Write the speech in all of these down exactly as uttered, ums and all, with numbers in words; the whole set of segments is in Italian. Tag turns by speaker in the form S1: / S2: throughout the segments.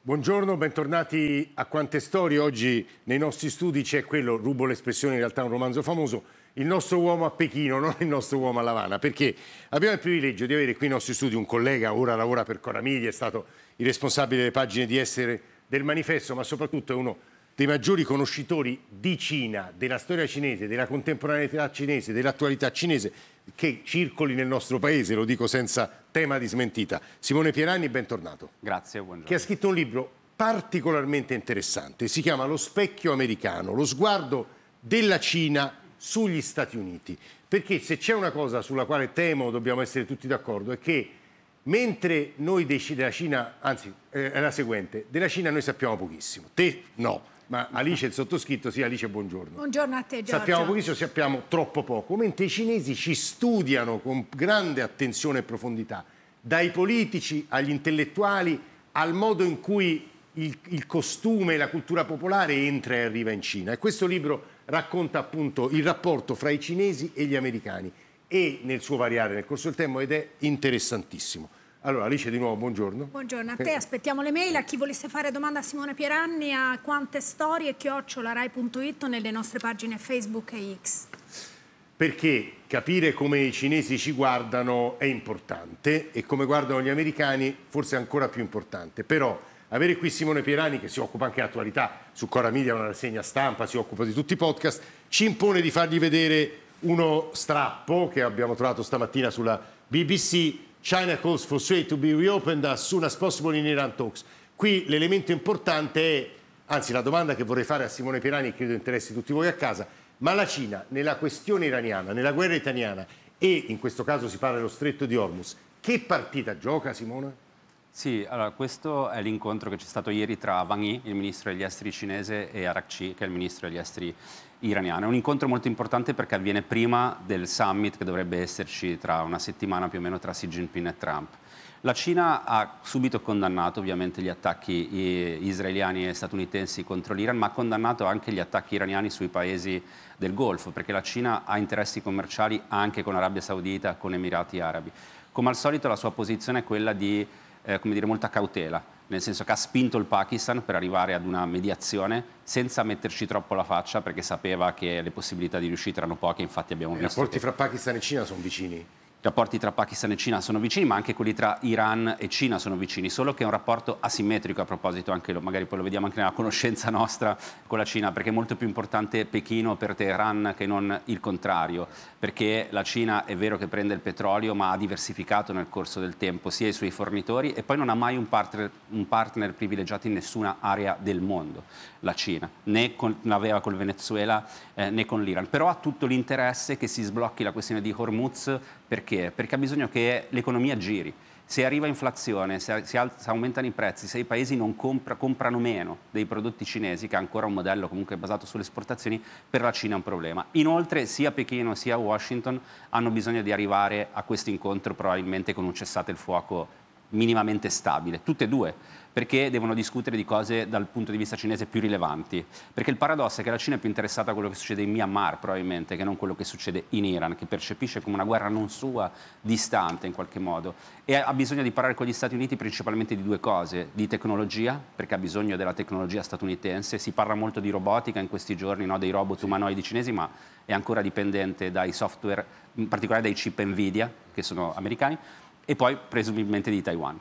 S1: Buongiorno, bentornati a Quante Storie. Oggi nei nostri studi c'è quello, rubo l'espressione, in realtà è un romanzo famoso, il nostro uomo a Pechino, non il nostro uomo a L'Avana, perché abbiamo il privilegio di avere qui nei nostri studi un collega, ora lavora per Cora Media, è stato il responsabile delle pagine di Essere del Manifesto, ma soprattutto è uno dei maggiori conoscitori di Cina, della storia cinese, della contemporaneità cinese, dell'attualità cinese, che circoli nel nostro paese, lo dico senza tema di smentita. Simone Pieranni, bentornato.
S2: Grazie, buongiorno.
S1: Che ha scritto un libro particolarmente interessante, si chiama Lo specchio americano, lo sguardo della Cina sugli Stati Uniti. Perché se c'è una cosa sulla quale temo dobbiamo essere tutti d'accordo è che mentre noi della Cina, anzi eh, è la seguente, della Cina noi sappiamo pochissimo, te no. Ma Alice, il sottoscritto, sì, Alice, buongiorno.
S3: Buongiorno a te, Giorgio.
S1: Sappiamo pochissimo, sappiamo troppo poco, mentre i cinesi ci studiano con grande attenzione e profondità, dai politici agli intellettuali, al modo in cui il, il costume e la cultura popolare entra e arriva in Cina. E questo libro racconta appunto il rapporto fra i cinesi e gli americani e nel suo variare nel corso del tempo, ed è interessantissimo. Allora, Alice, di nuovo, buongiorno.
S3: Buongiorno a te, aspettiamo le mail. A chi volesse fare domanda a Simone Pieranni, a Quante Storie, chiocciola rai punto it, nelle nostre pagine Facebook e X.
S1: Perché capire come i cinesi ci guardano è importante e come guardano gli americani forse è ancora più importante. Però avere qui Simone Pieranni, che si occupa anche di attualità, su Cora Media, una rassegna stampa, si occupa di tutti i podcast, ci impone di fargli vedere uno strappo che abbiamo trovato stamattina sulla B B C, China calls for Strait to be reopened as soon as possible in Iran talks. Qui l'elemento importante è, anzi la domanda che vorrei fare a Simone Pieranni, e credo interessi tutti voi a casa, ma la Cina nella questione iraniana, nella guerra italiana e in questo caso si parla dello stretto di Hormuz, che partita gioca, Simone?
S2: Sì, allora questo è l'incontro che c'è stato ieri tra Wang Yi, il ministro degli esteri cinese, e Arakci, che è il ministro degli esteri iraniano. È un incontro molto importante perché avviene prima del summit che dovrebbe esserci tra una settimana più o meno tra Xi Jinping e Trump. La Cina ha subito condannato ovviamente gli attacchi israeliani e statunitensi contro l'Iran, ma ha condannato anche gli attacchi iraniani sui paesi del Golfo, perché la Cina ha interessi commerciali anche con Arabia Saudita, con Emirati Arabi. Come al solito la sua posizione è quella di Eh, come dire, molta cautela, nel senso che ha spinto il Pakistan per arrivare ad una mediazione senza metterci troppo la faccia, perché sapeva che le possibilità di riuscita erano poche. Infatti abbiamo
S1: I
S2: visto
S1: rapporti
S2: che
S1: fra Pakistan e Cina sono vicini.
S2: I rapporti tra Pakistan e Cina sono vicini, ma anche quelli tra Iran e Cina sono vicini, solo che è un rapporto asimmetrico. A proposito, anche lo, magari poi lo vediamo anche nella conoscenza nostra con la Cina, perché è molto più importante Pechino per Teheran che non il contrario, perché la Cina è vero che prende il petrolio, ma ha diversificato nel corso del tempo sia i suoi fornitori e poi non ha mai un partner, un partner privilegiato in nessuna area del mondo, la Cina, né con, l'aveva col Venezuela eh, né con l'Iran, però ha tutto l'interesse che si sblocchi la questione di Hormuz. Perché? Perché ha bisogno che l'economia giri. Se arriva inflazione, se, si, alza, se aumentano i prezzi, se i paesi non compra, comprano meno dei prodotti cinesi, che è ancora un modello comunque basato sulle esportazioni, per la Cina è un problema. Inoltre sia Pechino sia Washington hanno bisogno di arrivare a questo incontro probabilmente con un cessate il fuoco minimamente stabile, tutte e due, perché devono discutere di cose dal punto di vista cinese più rilevanti, perché il paradosso è che la Cina è più interessata a quello che succede in Myanmar probabilmente che non quello che succede in Iran, che percepisce come una guerra non sua, distante in qualche modo, e ha bisogno di parlare con gli Stati Uniti principalmente di due cose: di tecnologia, perché ha bisogno della tecnologia statunitense. Si parla molto di robotica in questi giorni, no? Dei robot umanoidi cinesi, ma è ancora dipendente dai software, in particolare dai chip Nvidia, che sono americani, e poi presumibilmente di Taiwan.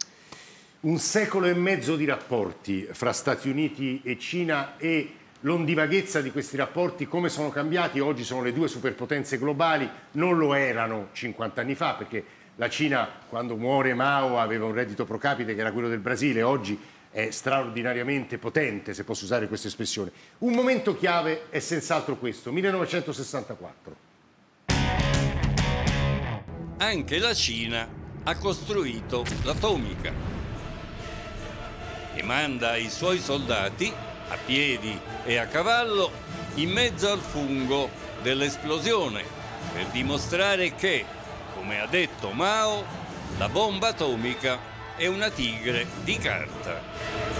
S1: Un secolo e mezzo di rapporti fra Stati Uniti e Cina e l'ondivaghezza di questi rapporti, come sono cambiati. Oggi sono le due superpotenze globali, non lo erano cinquanta anni fa, perché la Cina, quando muore Mao, aveva un reddito pro capite che era quello del Brasile. Oggi è straordinariamente potente, se posso usare questa espressione. Un momento chiave è senz'altro questo, millenovecentosessantaquattro.
S4: Anche la Cina ha costruito l'atomica e manda i suoi soldati, a piedi e a cavallo, in mezzo al fungo dell'esplosione, per dimostrare che, come ha detto Mao, la bomba atomica è una tigre di carta.